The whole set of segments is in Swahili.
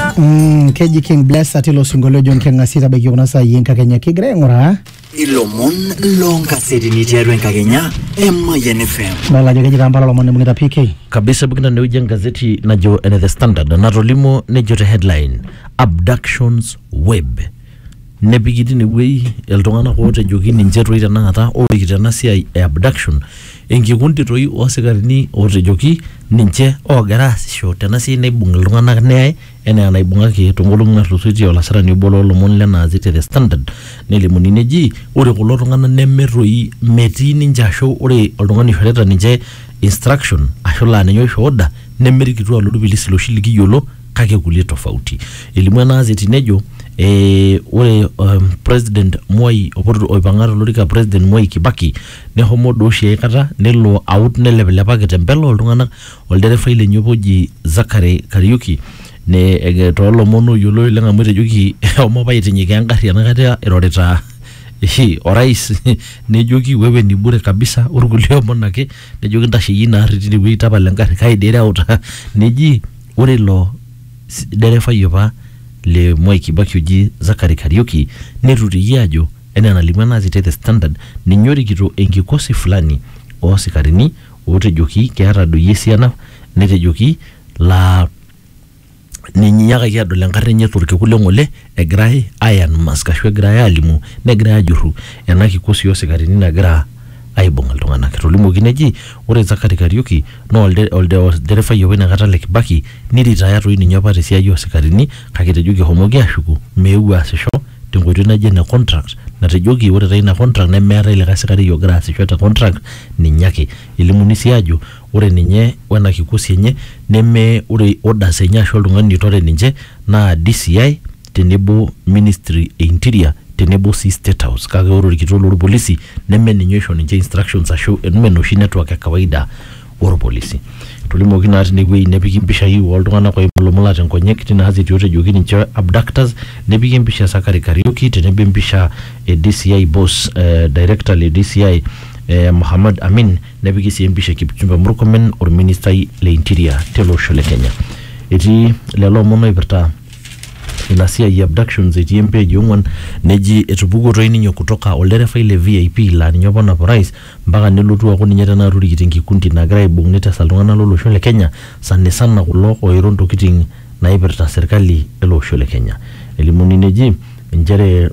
Keji King Bless atilo singolo John Kengasita beki unasa yinka Kenya kigre ngura Ilomon longa seti ni jerwen Kenya Mayan FM. Bala jokeji kampala lomone mungita PK. Kabisa bukina na ujia gazeti na jo The Standard na rolimo ne jote headline Abductions Web. Nebigidi ni wei eltongana kote jogini njeto ita nangata ori kitana siya abduction enkikundi roi osikarini ote joki ninche ogara sisho tena siya naibunga lungana nae ene anaibunga ki tongolunga rusuiti ola sara niubolo lomon lena azite The Standard nelimuni neji ori kulo tongana neme roi meti ninja show ori oltongani shoreta ninche instruction ashola nenyo shoda nemeri kitua lulu bilisi loshiliki yolo kake kulie tofauti elimwana azite nejo ore President Moi oporu oipangaro lorika President Moi Kibaki ne homo doshi kata nelo out nelebelepa ketembelo oltung'anak olderefai lenye oji Zakari Kariuki ne tolo mono yolo lenga mwete joki homo baitinyike engari anakata erorita orais ne joki wewe ni bure kabisa urugulio monake ne joki ntashiyina ariti we tapala engari kaidera uta neji ore lo derefa yoba le Moi Kibaki uji Zakari Kariuki neruri yajo ene analimana zite The Standard ninyori kito enkikosi fulani o sikarini ote joki keara do yesiana nete joki la ninyaka kiado lengarre nyeturke kule ngole egrai ayan maskashwe egrai alimu negrai juru ena kikosi o sikarini nagira aibonga ltungana ketolimo kineji ore Zakari Kariuki no olde derefa yowe na kata le Kibaki niritaya to ini nyopate sia yo sikarini kakete joki homogi ashuku meua asisho tengoito naje na contract na tejoki ore taina contract na meera ile kasikari yo grasi shota contract ninyake ilimuni siajo ore ninye wana kikosi yenye neme ore order senya sholungani tore ninje na DCI tenebo Ministry Interior tenebo si State House kage oro kitolo polisi neme ninyo ninje instructions asho enmeno shi network ya kawaida oro polisi tulimo kinati negwe nepiki mpisha hii waldungana kwa imulumula tenkonyek tina hazi tiyote joki ninche abductors nepiki mpisha Zakari Kariuki tenebe mpisha DCI boss director le DCI Muhammad Amin nepiki siya mpisha Kipchumba Murkomen or Minister le Interior telo shole Kenya iti lelo mono iberta inasia ya abductions iti mpe jiungwan neji etubugo roini nyo kutoka olderefa ile VIP la ninyopo na price mpaka nilutu wako ninyeta na ruri kitingi kundi na grai bungneta salungana lolo shole Kenya sane sana kuloko ironto kiting na iberta serikali elo shole Kenya elimuni neji njere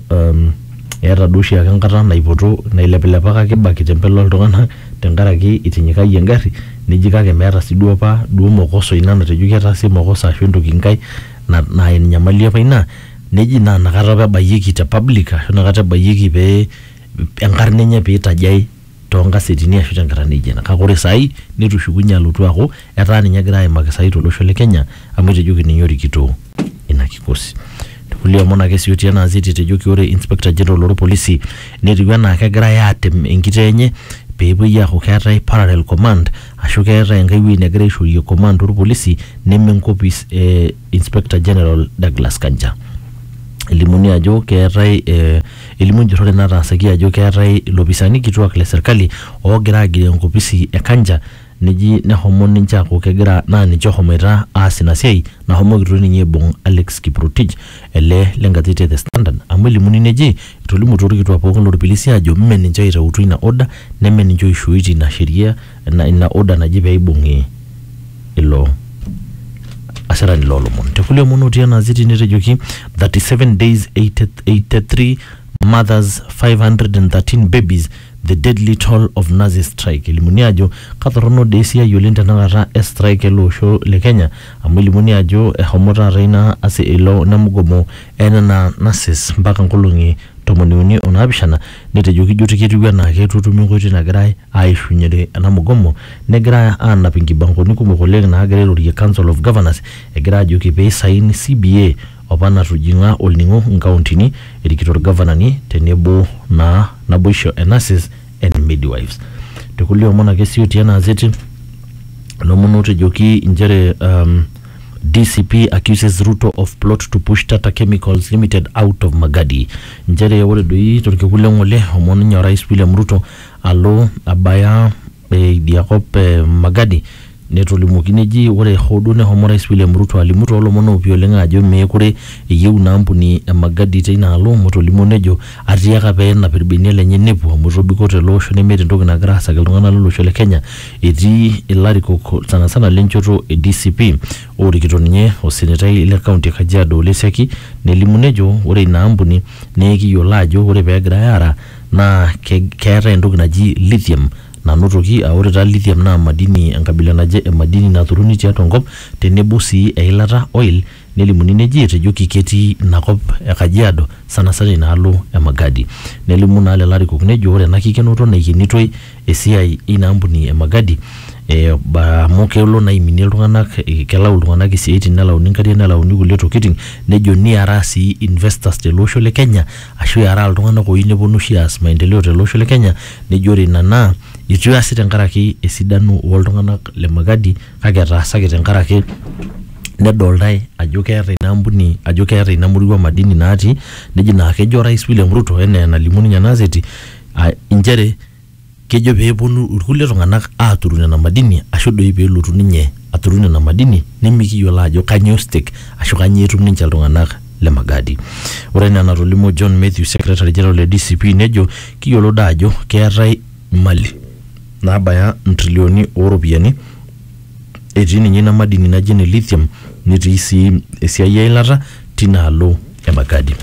era dushi ya kankata na ipoto na ilepelepaka Kibaki tempelo altongana tengaraki itinyika yengari neji kake meera sidua pa duo mokoso inana tejuki atasi mokoso ashu ntokinkai na nyamali apa ina neji na nakata babayiki ta public ashu nakata bayiki pe enkarne nye pe itajai tonga setini ashu tenkata neji na kakore sai nitushukunya lutu ako etaa ninye gira aimaki sai tolosho le Kenya amu tejoki ninyori kito ina kikosi kulia mona kesi yote yana aziti tejoki ore Inspector General loro polisi neriwa na kegira yatem enkitenye peepo yako keetai parallel command ashu keetai engaiwi negira ishorie command oro polisi nemenkopis Inspector General Douglas Kanja elimuni ajo keetai elimu njorore nataasaki ajo keetai lopisani kituak le serikali ogira agire enkopisi Kanja neji nehomo ninche ako kegira na ninche homoita aasina siai na homo kitu ninye bong Alex Kiprotich ele lengazeti The Standard amu elimuni neji itolimu tori kitu apoko loro polisi ajo mme ninche itautu ina order neme ninche ishuiti na sheria na ina order naji peibungi ilo asara ni lolo mon tekulia mono tiana ziti netejoki 37 days 83 mothers 513 babies the deadly toll of Nazi strike elimuniajo katorono desia yolenta nangara strike lo show le Kenya amelimuniajo homota reina ase elo namugomo enana nasis mpaka nkolongi tomoniuni onabishana netejoki jotiketiwa na ketutumi ngoiti nagirai aishunyere namugomo negira anapingi bankoni kumukole na agere lorie Council of Governors egira joki pe sign CBA opana tujinga olningo nkauntini edikitor governor ni tenebo na naboisho nurses and midwives tukulio mona kesi yote yana azeti no monote joki njere DCP accuses Ruto of plot to push Tata Chemicals Limited out of Magadi njere wole doi turkekule ngole omoni nya Rais William Ruto alo abaya diakop Magadi netolimuki neji ore hodo ne homo Rais William Ruto alimu toolomon opi oleng ajo meekure eyieu ina ampuni e Magadi teina alo motolimu nejo atiaka pee enap irbenia lenye nepuo amu etobiko tele osho nemeeta entoki nagira aasaki iltung'anak lolosho le Kenya etii ilarikok sana lenchoto e DCP orikito ninye osenetai le kaunti e Kajiado Ole Siaki nelimu nejo ore ina ampuni nekiyiolo ajo ore peegirai aara naa keeta entoki naji lithium nanotoki ore taa lithium naa madini enkabila naje madini naturuni tiatua enkop tenebo sii eilata oil nelimuni neji etejoki ketii inakop e Kajiado sana inaalo e Magadi nelimu naa lelo arikok nejo ore ena kikenoto naikenitoi esiai ina ampuni e Magadi amu kelo naiminie iltung'anak kelau iltung'anak isiaitin nelauni nkariak nelauni kulie tokiting nejo niara sii investors tele osho le Kenya ashu eara iltung'anak oyieu neponu oshi aas maendeleo tele osho le Kenya nejo ore ina naa itu easi tenkaraki esidano oltung'anak le Magadi kake etaasaki tenkaraki nedoltai ajo keeta ina ampuni ajo keeta ina murua madini natii neji naa kejo Rais William Ruto enaa enalimu ninye Nazeti inchere kejo peeponu irkulie tung'anak aaturu nena madini ashu doi peelotu ninye aturu nena madini nemikiyiolo ajo kanyoo stake ashu kanyoo etum ninche iltung'anak le Magadi. Ore enaa enatolimuo John Mathew Secretary General le DCP nejo kiyiolo daa ajo keetai mali naabaya ntrilioni ooropiyiani etii ninye ina madini naji ne lithium netii sii esiai eilata tinaalo e Magadi.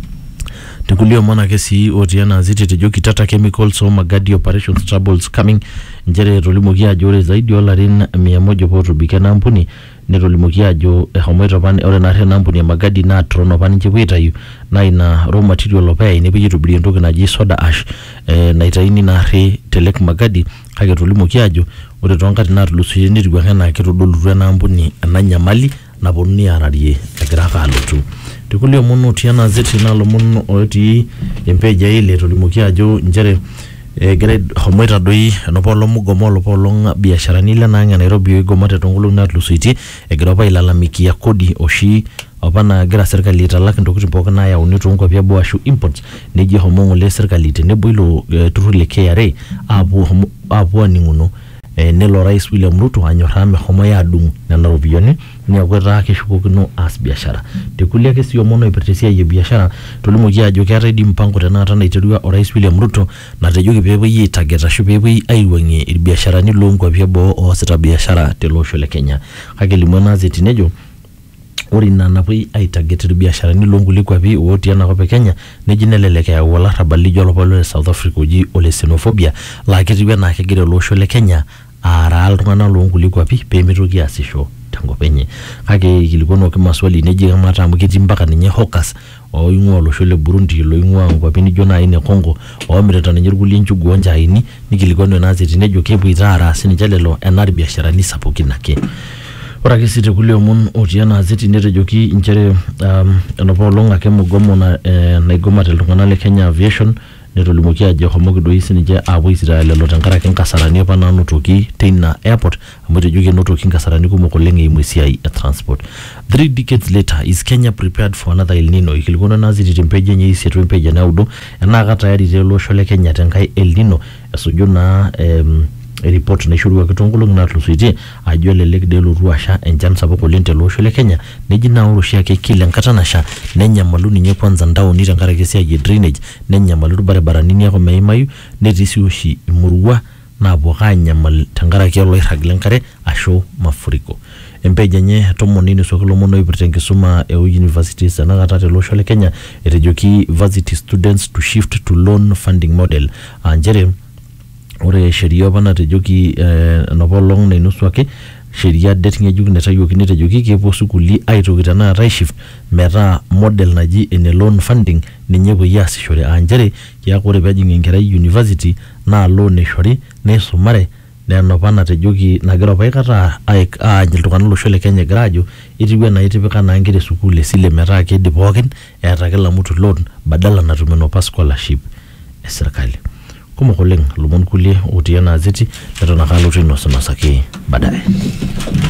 Tekulie omon ake sii otii Nazeti etejoki Tata Chemicals o Magadi operations troubles coming njere etolimuoki ajo ore zaidi olarin 100 pootobiko ena ampuni netolimuoki ajo ehomoito apa ore naari ena ampuni e Magadi naa tron apa ninche epuo aitayu naa ina raw material apa nepoi aitobirie entoki naji soda ash naitaini naari te Lake Magadi kake etolimuoki ajo ore toonkatitin naatulusoitie netiu ake enaa ketodolutua ena ampuni ena nyamali naponunui aararie egira ake alotu. Tekulie omon otii Nazeti naa lomon otii empeja ile etolimuoki ajo njere egira homoita doi enopolo mugomo olopolong biasharani le naanga Nairobi oigomate toonkolong'i naatulusoitie egira apa ailalamikia kodi oshi apa nagira serkali aitalak intokitin pookin naayauni toonkwapi eboo ashu imports neji homo ng'ole serkali tenebo ilo turrur le KRA aapuo aning'uno nelo Rais William Ruto anyorraa meshomoe adung nena ropiyiani neeku etaa keshukokino aas biashara. Tekulie ake sii omon oipirta esiai e biashara tolimuoki ajo keetai dii mpango tenakata naiterua Rais William Ruto natejoki peepuoi aitaget ashu peepuoi aiwuang'ie irbiasharani loonkwapi eboo oosita biashara tele osho le Kenya. Kake elimu Nazeti nejo ore ina napuoi aitaget irbiasharani loonkulie kwapi otii enakop e Kenya neji nelelek eyau olarrabal lijo olapa le South Africa oji ole xenophobia laa ketiu enaa kegira ele osho le Kenya aaraa iltung'anak loonkulie kwapi peemitoki aasisho tenkop enye. Kake ikilikuanoki maswali neji kamata amu ketii mpaka ninye hawkers oing'ua olosho le Burundi loing'ua nkwapi nijo naaji ne Congo oomirita ninye irkulie njugu onchaini nikilikuanu Nazeti nejo kepuoita aaraa sininche lelo enaa irbiasharani sapukin ake. Ore ake sii tekulie omon otii Nazeti netejoki inchere enapa olong ake mugomo naigomate iltung'anak le Kenya Aviation netolimuoki ajo homoki doi sininche aapuo aisitaaya lelo tenkaraki nkasarani apa naanotoki teina airport amu etejoki enotoki nkasarani kumok oleng eimu esiai e transport. 3 decades later is Kenya prepared for another El Nino ikilikuana Nazeti tempeji enye isiet wempeji enaudo enaa tayari tele osho le Kenya tenkai El Nino esuju naa report naishoruaki toonkolong'i naatulusoitie ajo elelek dii elotu asha enchan sapuk oleng tele osho le Kenya neji naa ore oshiake kila enkata nasha nenyamalu ninye kwanza ntaoni tenkaraki esiai e drainage nenyamalu irbaribarani neeku meimayu netii sii oshi imurua naapuo aanyamal tenkaraki oloirrag lenkare ashu mafuriko. Empeji enye 10 inosuaki ilomon oipirta enkisuma e universities tenakata tele osho le Kenya etejoki varsity students to shift to loan funding model njere ore sheria apa natejoki enapa olong nainusuaki sheria det ng'ejuk naitayioki netejoki kepuo sukuuli aitoki tenakata shift metaa model naji ene loan funding ninye epuoi aasishore njere kiaku ore peejing enkerai university naa loan eishori neisumare nena apa natejoki nagira apa aikata aany iltung'anak lolosho le Kenya egira ajo etiu enaa itipika naa nkera sukuul esile metaa kiidip pookin eeta kila mtu loan badala natum enapa scholarship e serkali. Kumok oleng lomon kulie otii Nazeti neton ake alotu ainosaki baadaye.